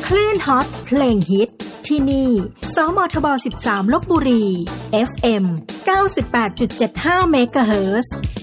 คลื่นฮอตเพลงฮิตที่นี่สมทบ 13 ลพบุรี FM 98.75 เมกะเฮิรตซ์